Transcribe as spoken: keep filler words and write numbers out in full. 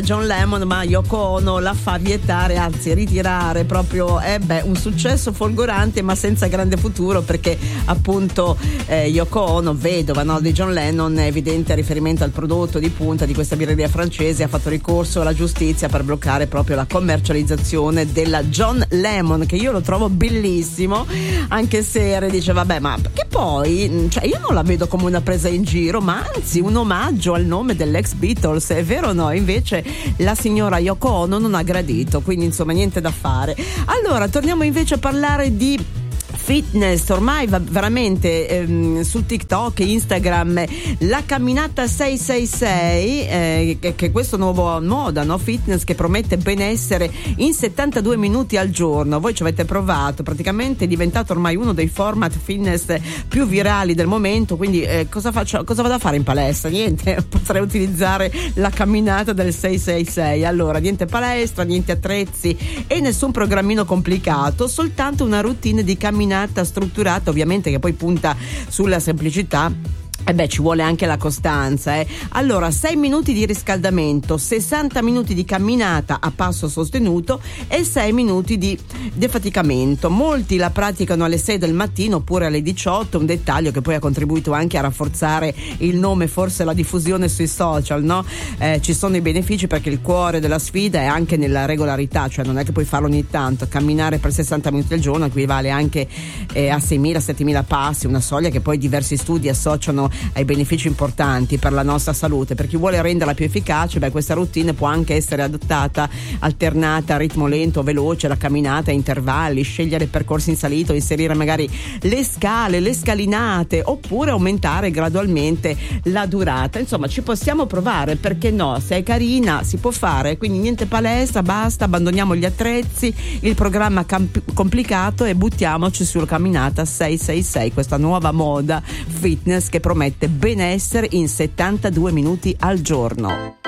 John Lennon, ma Yoko Ono la fa vietare, anzi ritirare proprio. Eh beh, un successo folgorante ma senza grande futuro, perché appunto eh, Yoko Ono, vedova, no, di John Lennon, è evidente riferimento al prodotto di punta di questa birreria francese, ha fatto ricorso alla giustizia per bloccare proprio la commercializzazione della John Lemon, che io lo trovo bellissimo, anche se dice vabbè, ma che poi, cioè, io non la vedo come una presa in giro, ma anzi un omaggio al nome dell'ex Beatles, è vero o no? Invece la signora Yoko Ono non ha gradito, quindi insomma niente da fare. Allora torniamo invece a parlare di fitness. Ormai va veramente ehm, su TikTok e Instagram la camminata sei sei sei, eh, che, che è questo nuovo moda, no? Fitness che promette benessere in settantadue minuti al giorno. Voi ci avete provato, praticamente è diventato ormai uno dei format fitness più virali del momento, quindi eh, cosa faccio, cosa vado a fare in palestra? Niente, potrei utilizzare la camminata del sei sei sei. Allora, niente palestra, niente attrezzi e nessun programmino complicato, soltanto una routine di camminata strutturata, ovviamente, che poi punta sulla semplicità. E eh beh, ci vuole anche la costanza, eh. Allora, sei minuti di riscaldamento, sessanta minuti di camminata a passo sostenuto e sei minuti di defaticamento. Molti la praticano alle sei del mattino oppure alle diciotto, un dettaglio che poi ha contribuito anche a rafforzare il nome, forse la diffusione sui social, no? Eh, ci sono i benefici, perché il cuore della sfida è anche nella regolarità, cioè non è che puoi farlo ogni tanto. Camminare per sessanta minuti al giorno equivale anche eh, a seimila settimila passi, una soglia che poi diversi studi associano ai benefici importanti per la nostra salute. Per chi vuole renderla più efficace, beh, questa routine può anche essere adottata alternata a ritmo lento o veloce, la camminata a intervalli, scegliere percorsi in salita, inserire magari le scale, le scalinate, oppure aumentare gradualmente la durata. Insomma, ci possiamo provare, perché no? Se è carina si può fare, quindi niente palestra, basta, abbandoniamo gli attrezzi, il programma camp- complicato e buttiamoci sulla camminata sei sei sei, questa nuova moda fitness che promette benessere in settantadue minuti al giorno.